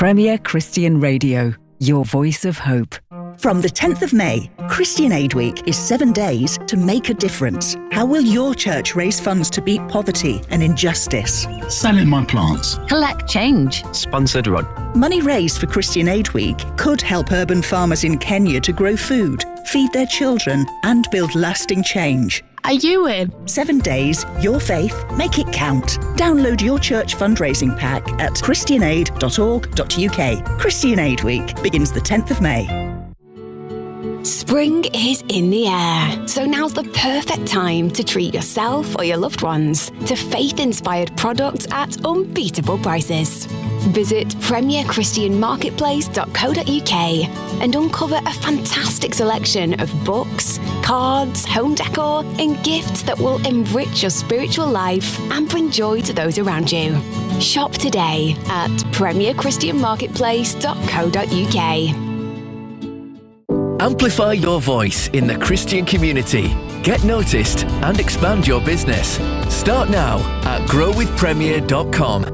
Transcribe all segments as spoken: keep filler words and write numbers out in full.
Premier Christian Radio, your voice of hope. From the tenth of May, Christian Aid Week is seven days to make a difference. How will your church raise funds to beat poverty and injustice? Selling my plants. Collect change. Sponsored run. Money raised for Christian Aid Week could help urban farmers in Kenya to grow food, feed their children, and build lasting change. Are you in? Seven days, your faith, make it count. Download your church fundraising pack at christian aid dot org dot u k. Christian Aid Week begins the tenth of May. Spring is in the air, so now's the perfect time to treat yourself or your loved ones to faith-inspired products at unbeatable prices. Visit premier christian marketplace dot co dot u k and uncover a fantastic selection of books, cards, home decor, and gifts that will enrich your spiritual life and bring joy to those around you. Shop today at premier christian marketplace dot co dot u k. Amplify your voice in the Christian community. Get noticed and expand your business. Start now at grow with premier dot com.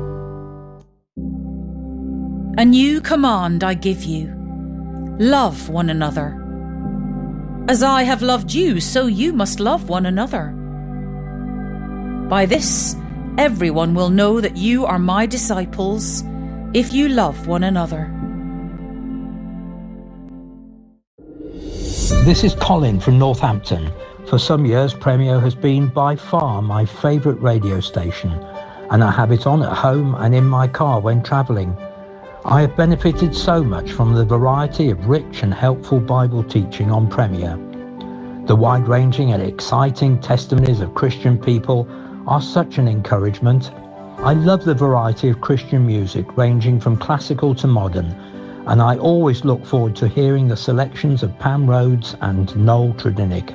A new command I give you. Love one another. As I have loved you, so you must love one another. By this, everyone will know that you are my disciples, if you love one another. This is Colin from Northampton. For some years, Premier has been by far my favourite radio station, and I have it on at home and in my car when travelling. I have benefited so much from the variety of rich and helpful Bible teaching on Premier. The wide-ranging and exciting testimonies of Christian people are such an encouragement. I love the variety of Christian music ranging from classical to modern, and I always look forward to hearing the selections of Pam Rhodes and Noel Tredinnick.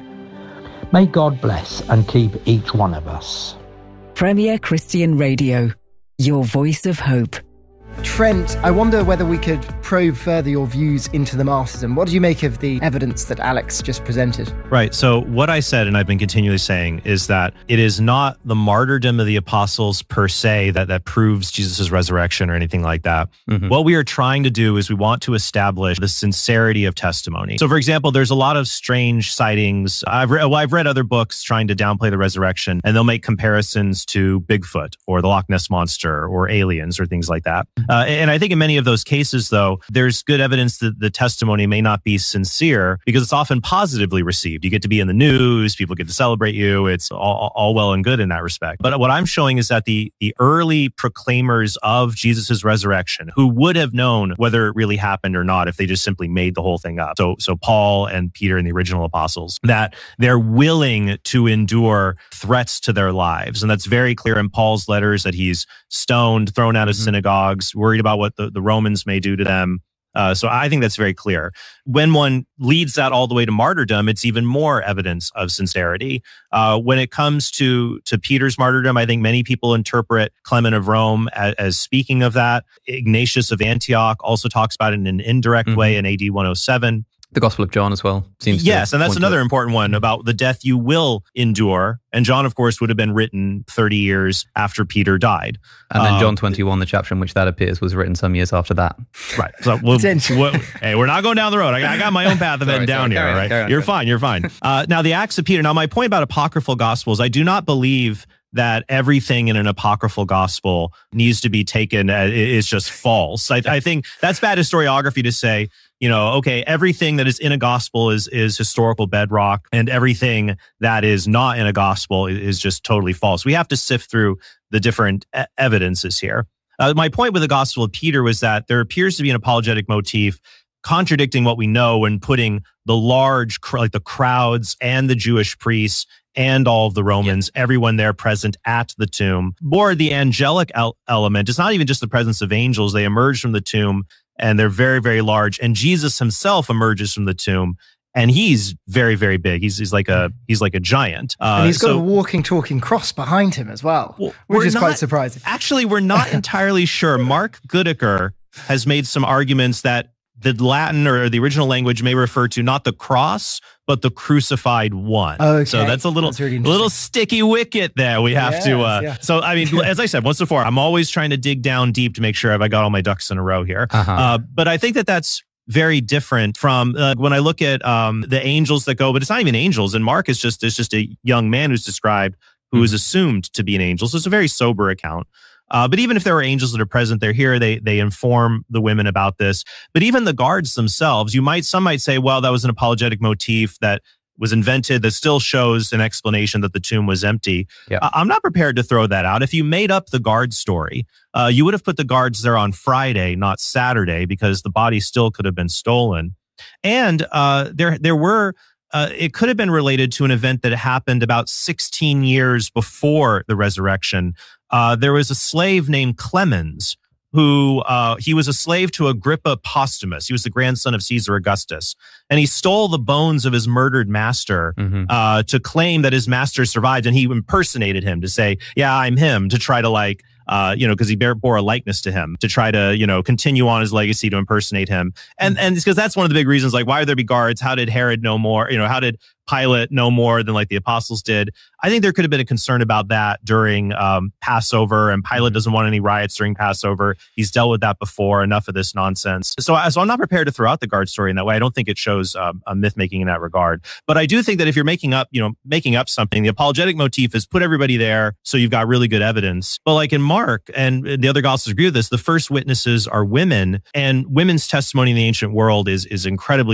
May God bless and keep each one of us. Premier Christian Radio, your voice of hope. Trent, I wonder whether we could probe further your views into the martyrdom. What do you make of the evidence that Alex just presented? Right. So what I said, and I've been continually saying, is that it is not the martyrdom of the apostles per se that, that proves Jesus' resurrection or anything like that. Mm-hmm. What we are trying to do is we want to establish the sincerity of testimony. So, for example, there's a lot of strange sightings. I've, re- well, I've read other books trying to downplay the resurrection, and they'll make comparisons to Bigfoot or the Loch Ness Monster or aliens or things like that. Uh, and I think in many of those cases, though, there's good evidence that the testimony may not be sincere because it's often positively received. You get to be in the news, people get to celebrate you. It's all, all well and good in that respect. But what I'm showing is that the, the early proclaimers of Jesus' resurrection, who would have known whether it really happened or not if they just simply made the whole thing up. So, so Paul and Peter and the original apostles, that they're willing to endure threats to their lives. And that's very clear in Paul's letters that he's stoned, thrown out of mm-hmm. synagogues, worried about what the, the Romans may do to them. Uh, so I think that's very clear. When one leads that all the way to martyrdom, it's even more evidence of sincerity. Uh, when it comes to, to Peter's martyrdom, I think many people interpret Clement of Rome as, as speaking of that. Ignatius of Antioch also talks about it in an indirect mm-hmm. way in A D one oh seven. The Gospel of John as well seems yes, to and that's another important one about the death you will endure. And John, of course, would have been written thirty years after Peter died. And then um, John twenty-one, the chapter in which that appears, was written some years after that. Right. So, we'll, we'll, hey, we're not going down the road. I, I got my own path of heading down here. Right? On, you're on. fine. You're fine. Uh, now, the Acts of Peter. Now, my point about apocryphal gospels, I do not believe that everything in an apocryphal gospel needs to be taken as is just false. I, I think that's bad historiography to say, you know, okay, everything that is in a gospel is is historical bedrock, and everything that is not in a gospel is, is just totally false. We have to sift through the different e- evidences here. Uh, my point with the Gospel of Peter was that there appears to be an apologetic motif contradicting what we know and putting the large, like the crowds and the Jewish priests and all of the Romans, yep. everyone there present at the tomb. More the angelic el- element. It's not even just the presence of angels. They emerge from the tomb and they're very, very large. And Jesus himself emerges from the tomb, and he's very, very big. He's he's like a he's like a giant. Uh, and he's got so, a walking, talking cross behind him as well, well which is not, quite surprising. Actually, we're not entirely sure. Mark Goodacre has made some arguments that the Latin or the original language may refer to not the cross, but the crucified one. Okay. So that's a little, That's really little sticky wicket there. We have Yes, to. Uh, yeah. So, I mean, as I said once before, I'm always trying to dig down deep to make sure I've got all my ducks in a row here. Uh-huh. Uh, but I think that that's very different from uh, when I look at um, the angels that go, but it's not even angels. And Mark is just, is just a young man who's described who mm-hmm. is assumed to be an angel. So it's a very sober account. Uh, but even if there are angels that are present, they're here. They they inform the women about this. But even the guards themselves, you might some might say, well, that was an apologetic motif that was invented that still shows an explanation that the tomb was empty. Yeah. Uh, I'm not prepared to throw that out. If you made up the guard story, uh, you would have put the guards there on Friday, not Saturday, because the body still could have been stolen. And uh, there there were. Uh, it could have been related to an event that happened about sixteen years before the resurrection. Uh, there was a slave named Clemens who, uh, he was a slave to Agrippa Postumus. He was the grandson of Caesar Augustus. And he stole the bones of his murdered master mm-hmm. uh, to claim that his master survived. And he impersonated him to say, yeah, I'm him, to try to like, Uh, you know, because he bear, bore a likeness to him to try to, you know, continue on his legacy to impersonate him. And and because that's one of the big reasons, like, why would there be guards? How did Herod know more? You know, how did Pilate know more than like the apostles did? I think there could have been a concern about that during um, Passover, and Pilate doesn't want any riots during Passover. He's dealt with that before. Enough of this nonsense. So, so I'm not prepared to throw out the guard story in that way. I don't think it shows um, a myth making in that regard. But I do think that if you're making up, you know, making up something, the apologetic motif is put everybody there so you've got really good evidence. But like in Mark and the other Gospels agree with this, the first witnesses are women, and women's testimony in the ancient world is is incredibly